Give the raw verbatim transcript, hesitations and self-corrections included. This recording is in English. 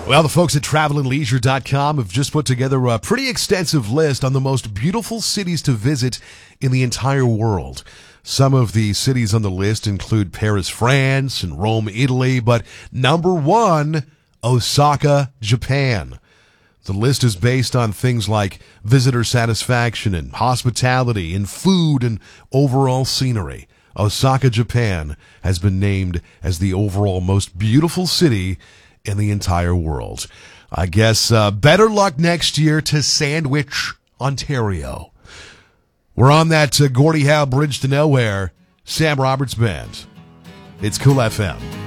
Well, the folks at travel and leisure dot com have just put together a pretty extensive list on the most beautiful cities to visit in the entire world. Some of the cities on the list include Paris, France, and Rome, Italy, but number one, Osaka, Japan. The list is based on things like visitor satisfaction and hospitality and food and overall scenery. Osaka, Japan has been named as the overall most beautiful city in the entire world. I guess uh, better luck next year to Sandwich, Ontario. We're on that uh, Gordie Howe Bridge to Nowhere, Sam Roberts Band. It's Cool F M.